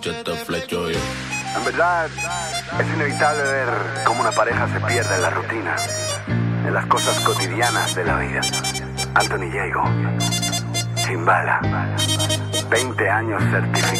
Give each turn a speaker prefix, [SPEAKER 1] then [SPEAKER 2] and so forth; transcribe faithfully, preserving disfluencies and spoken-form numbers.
[SPEAKER 1] Yo te flecho yo.
[SPEAKER 2] En verdad, es inevitable ver cómo una pareja se pierde en la rutina, en las cosas cotidianas de la vida. Anthony Diego, Chimbala, veinte años certificado.